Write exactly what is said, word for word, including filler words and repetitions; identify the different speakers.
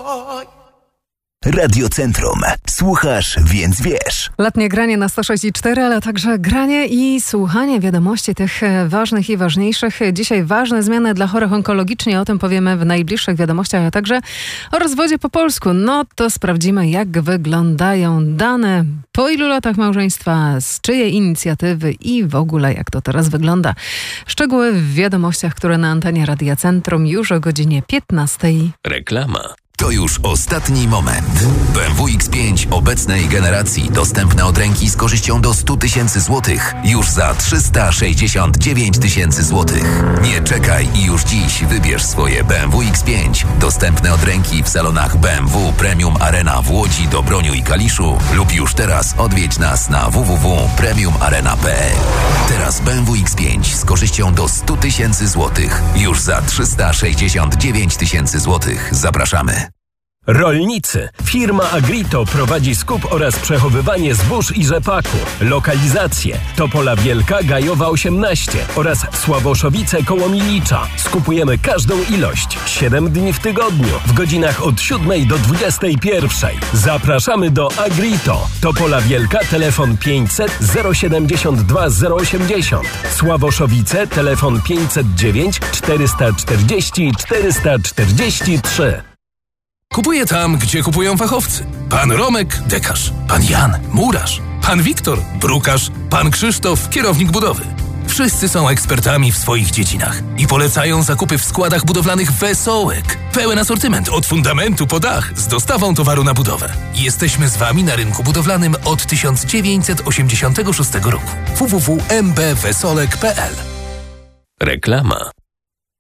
Speaker 1: Radio Centrum. Słuchasz, więc wiesz.
Speaker 2: Letnie granie na sto sześć i cztery, ale także granie i słuchanie wiadomości tych ważnych i ważniejszych. Dzisiaj ważne zmiany dla chorych onkologicznie. O tym powiemy w najbliższych wiadomościach, a także o rozwodzie po polsku. No to sprawdzimy, jak wyglądają dane, po ilu latach małżeństwa, z czyjej inicjatywy i w ogóle jak to teraz wygląda. Szczegóły w wiadomościach, które na antenie Radia Centrum już o godzinie piętnastej.
Speaker 3: Reklama.
Speaker 4: To już ostatni moment. B M W X pięć obecnej generacji dostępne od ręki z korzyścią do sto tysięcy złotych już za trzysta sześćdziesiąt dziewięć tysięcy złotych. Nie czekaj i już dziś wybierz swoje B M W X pięć dostępne od ręki w salonach B M W Premium Arena w Łodzi, Dobroniu i Kaliszu lub już teraz odwiedź nas na w w w kropka premium arena kropka p l. Teraz B M W X pięć z korzyścią do sto tysięcy złotych już za trzysta sześćdziesiąt dziewięć tysięcy złotych. Zapraszamy.
Speaker 5: Rolnicy. Firma Agrito prowadzi skup oraz przechowywanie zbóż i rzepaku. Lokalizacje: Topola Wielka, Gajowa osiemnaście oraz Sławoszowice koło Milicza. Skupujemy każdą ilość. siedem dni w tygodniu, w godzinach od siódmej do dwudziestej pierwszej. Zapraszamy do Agrito. Topola Wielka, telefon pięćset zero siedemdziesiąt dwa zero osiemdziesiąt. Sławoszowice, telefon pięćset dziewięć czterysta czterdzieści czterysta czterdzieści trzy.
Speaker 3: Kupuję tam, gdzie kupują fachowcy. Pan Romek, dekarz. Pan Jan, murarz. Pan Wiktor, brukarz. Pan Krzysztof, kierownik budowy. Wszyscy są ekspertami w swoich dziedzinach i polecają zakupy w składach budowlanych Wesołek. Pełen asortyment od fundamentu po dach z dostawą towaru na budowę. Jesteśmy z Wami na rynku budowlanym od tysiąc dziewięćset osiemdziesiątego szóstego roku. w w w kropka m b wesolek kropka p l. Reklama.